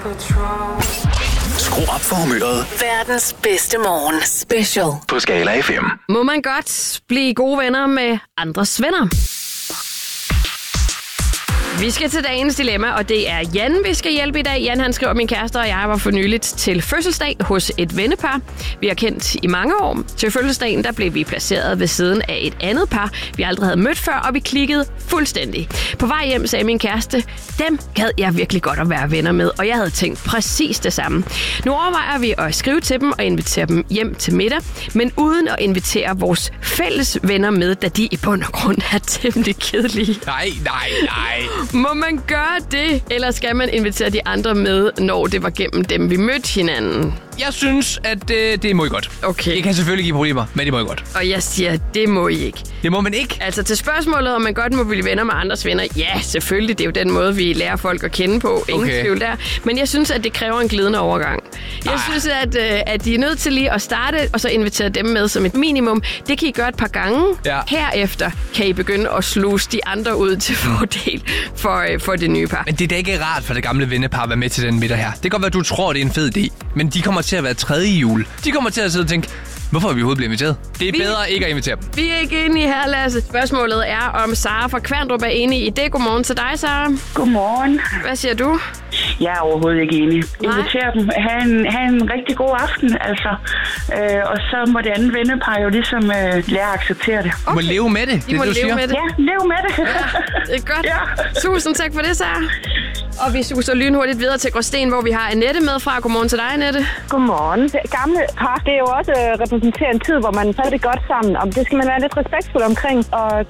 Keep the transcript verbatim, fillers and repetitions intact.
Skru op for humøret. Verdens bedste morgen. Special. På Skala F M. Må man godt blive gode venner med andres venner? Vi skal til dagens dilemma, og det er Jan, vi skal hjælpe i dag. Jan, han skriver, min kæreste og jeg var for nyligt til fødselsdag hos et vennepar. Vi har kendt i mange år. Til fødselsdagen, der blev vi placeret ved siden af et andet par, vi aldrig havde mødt før, og vi klikkede fuldstændig. På vej hjem sagde min kæreste, dem gad jeg virkelig godt at være venner med, og jeg havde tænkt præcis det samme. Nu overvejer vi at skrive til dem og invitere dem hjem til middag, men uden at invitere vores fælles venner med, da de i bund og grund er temmelig kedelige. Nej, nej, nej. Må man gøre det, eller skal man invitere de andre med, når det var gennem dem, vi mødte hinanden? Jeg synes, at øh, det må I godt. Okay. Det kan selvfølgelig give problemer, men det må I godt. Og jeg siger, det må I ikke. Det må man ikke. Altså til spørgsmålet, om man godt må blive venner med andres venner. Ja, selvfølgelig. Det er jo den måde, vi lærer folk at kende på. Ingen Okay. tvivl der. Men jeg synes, at det kræver en glidende overgang. Jeg Ah. synes, at, øh, at de er nødt til lige at starte, og så invitere dem med som et minimum. Det kan I gøre et par gange. Ja. Herefter kan I begynde at sluse de andre ud til fordel for, øh, for det nye par. Men det er da ikke rart for det gamle vennepar at være med til den middag her. Det kan godt være, at du tror, det er en fed idé. Men de kommer til at være tredje jul. De kommer til at sidde og tænke, hvorfor er vi overhovedet blevet inviteret? Det er Vi- bedre ikke at invitere dem. Vi er ikke enige her, Lasse. Spørgsmålet er, om Sara fra Kværndrup er enig i det. Godmorgen til dig, Sara. Godmorgen. Hvad siger du? Jeg er overhovedet ikke enig. Nej. Inviter dem. Ha' en, ha' en rigtig god aften, altså. Øh, og så må det andet vennepar jo ligesom øh, lære at acceptere det. Du må leve med det. I Det er må det, du leve siger. med det. Ja, lev med det. Det er godt. Ja. Tusind tak for det, Sara. Og vi suser lynhurtigt videre til Gråsten, hvor vi har Annette med fra. Godmorgen til dig, Annette. Godmorgen. Det gamle par, det er jo også øh, repræsenterer en tid, hvor man falder det godt sammen, og det skal man være lidt respektfuld omkring. Og